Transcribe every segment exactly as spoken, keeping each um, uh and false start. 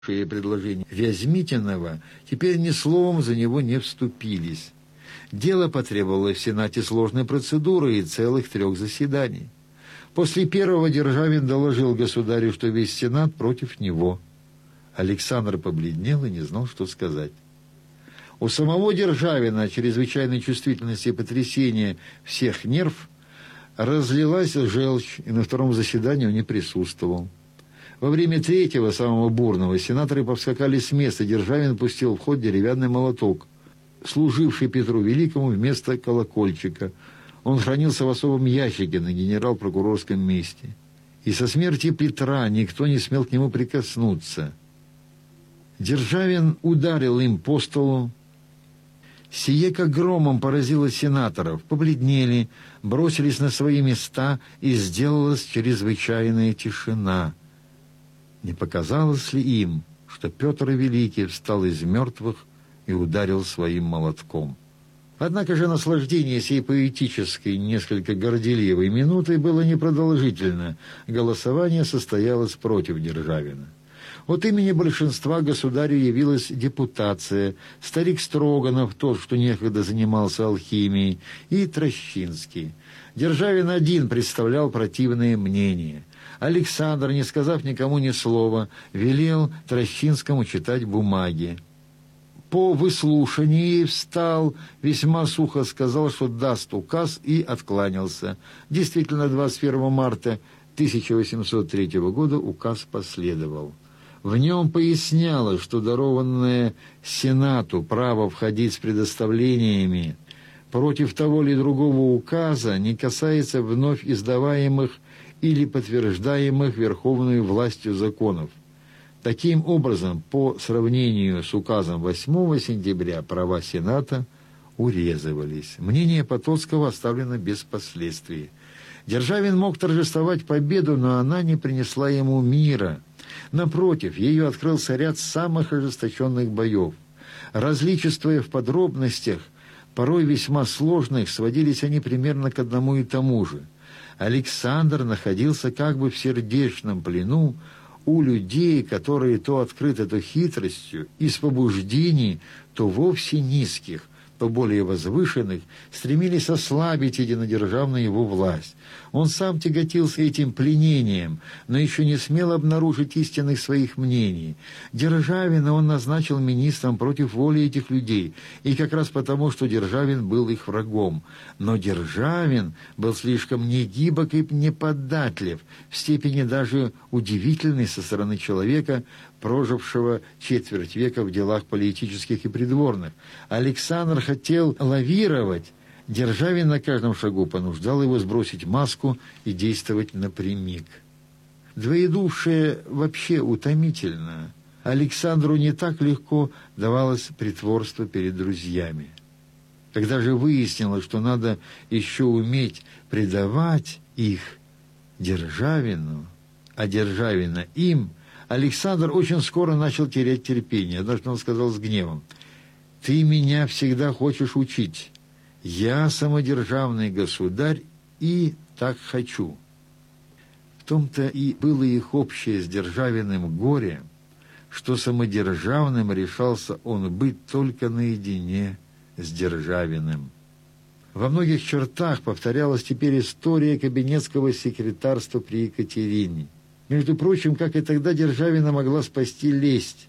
предложение Вязьмитинова теперь ни словом за него не вступились. Дело потребовало в Сенате сложной процедуры и целых трех заседаний. После первого Державин доложил государю, что весь Сенат против него. Александр побледнел и не знал, что сказать. У самого Державина от чрезвычайной чувствительности и потрясения всех нерв разлилась желчь, и на втором заседании он не присутствовал. Во время третьего, самого бурного, сенаторы повскакали с места. Державин пустил в ход деревянный молоток, служивший Петру Великому вместо колокольчика. Он хранился в особом ящике на генерал-прокурорском месте. И со смерти Петра никто не смел к нему прикоснуться. Державин ударил им по столу. Сие как громом поразило сенаторов. Побледнели, бросились на свои места, и сделалась чрезвычайная тишина. Не показалось ли им, что Петр Великий встал из мертвых и ударил своим молотком? Однако же наслаждение сей поэтической, несколько горделивой минуты было непродолжительно. Голосование состоялось против Державина. От имени большинства государю явилась депутация, старик Строганов, тот, что некогда занимался алхимией, и Трощинский. Державин один представлял противное мнение. Александр, не сказав никому ни слова, велел Трощинскому читать бумаги. По выслушании встал, весьма сухо сказал, что даст указ, и откланялся. Действительно, двадцать первого марта тысяча восемьсот третьего года указ последовал. В нем пояснялось, что дарованное Сенату право входить с предоставлениями против того или другого указа не касается вновь издаваемых или подтверждаемых верховной властью законов. Таким образом, по сравнению с указом восьмого сентября права Сената урезывались. Мнение Потоцкого оставлено без последствий. Державин мог торжествовать победу, но она не принесла ему мира. Напротив, ею открылся ряд самых ожесточенных боев. Различествуя в подробностях, порой весьма сложных, сводились они примерно к одному и тому же. Александр находился как бы в сердечном плену у людей, которые то открыты, то хитростью, из побуждений, то вовсе низких, то более возвышенных, стремились ослабить единодержавную его власть. Он сам тяготился этим пленением, но еще не смел обнаружить истинных своих мнений. Державина он назначил министром против воли этих людей, и как раз потому, что Державин был их врагом. Но Державин был слишком негибок и неподатлив, в степени даже удивительной со стороны человека, прожившего четверть века в делах политических и придворных. Александр хотел лавировать. Державин на каждом шагу понуждал его сбросить маску и действовать напрямик. Двоедушие вообще утомительно. Александру не так легко давалось притворство перед друзьями. Когда же выяснилось, что надо еще уметь предавать их Державину, а Державина им, Александр очень скоро начал терять терпение. Однажды он сказал с гневом: «Ты меня всегда хочешь учить. Я самодержавный государь и так хочу». В том-то и было их общее с Державиным горе, что самодержавным решался он быть только наедине с Державиным. Во многих чертах повторялась теперь история кабинетского секретарства при Екатерине. Между прочим, как и тогда, Державина могла спасти лесть.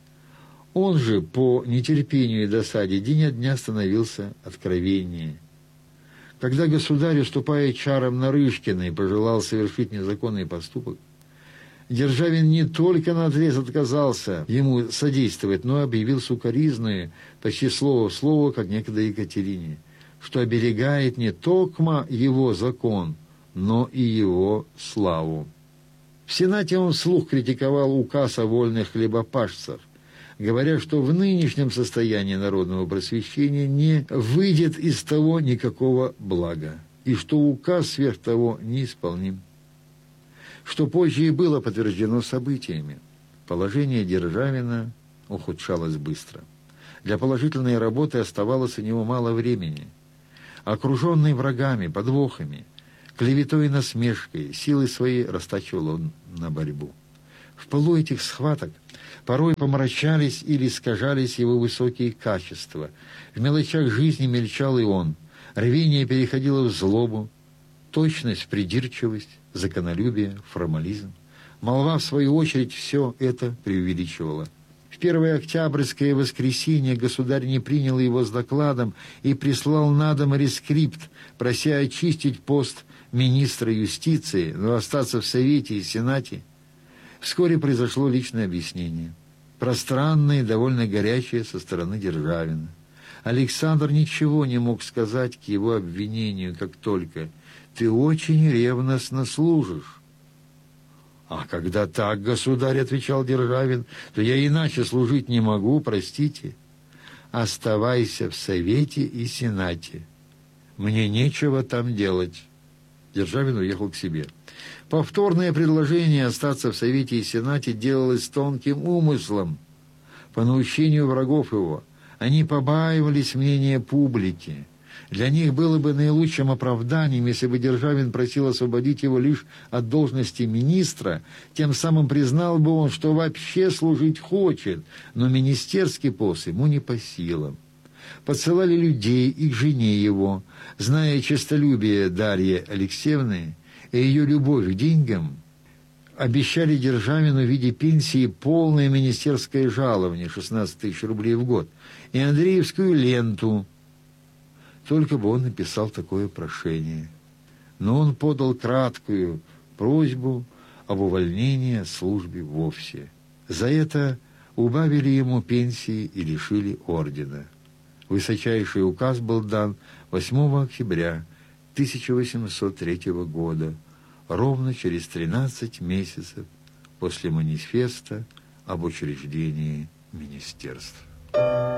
Он же по нетерпению и досаде день от дня становился откровеннее. Когда государь, уступая чарам Нарышкиной, пожелал совершить незаконный поступок, Державин не только наотрез отказался ему содействовать, но объявил сукоризное, почти слово в слово, как некогда Екатерине, что оберегает не токмо его закон, но и его славу. В Сенате он вслух критиковал указ о вольных хлебопашцах, говоря, что в нынешнем состоянии народного просвещения не выйдет из того никакого блага, и что указ сверх того неисполним. Что позже и было подтверждено событиями. Положение Державина ухудшалось быстро. Для положительной работы оставалось у него мало времени. Окруженный врагами, подвохами, клеветой и насмешкой, силы свои растачивал он на борьбу. В пылу этих схваток порой помрачались или искажались его высокие качества. В мелочах жизни мельчал и он. Рвение переходило в злобу, точность в придирчивость, законолюбие, формализм. Молва, в свою очередь, все это преувеличивала. В первое октябрьское воскресенье государь не принял его с докладом и прислал на дом рескрипт, прося очистить пост министра юстиции, но остаться в Совете и Сенате. Вскоре произошло личное объяснение. Пространное и довольно горячее со стороны Державина. Александр ничего не мог сказать к его обвинению, как только «ты очень ревностно служишь». «А когда так, государь, — отвечал Державин, — то я иначе служить не могу, простите. Оставайся в Совете и Сенате. Мне нечего там делать». Державин уехал к себе. Повторное предложение остаться в Совете и Сенате делалось тонким умыслом. По наущению врагов его они побаивались мнения публики. Для них было бы наилучшим оправданием, если бы Державин просил освободить его лишь от должности министра, тем самым признал бы он, что вообще служить хочет, но министерский пост ему не по силам. Подсылали людей и к жене его, зная честолюбие Дарьи Алексеевны и ее любовь к деньгам, обещали Державину в виде пенсии полное министерское жалование, шестнадцать тысяч рублей в год, и Андреевскую ленту. Только бы он написал такое прошение. Но он подал краткую просьбу об увольнении от службы вовсе. За это убавили ему пенсии и лишили ордена. Высочайший указ был дан восьмого октября тысяча восемьсот третьего года, ровно через тринадцать месяцев после манифеста об учреждении министерств.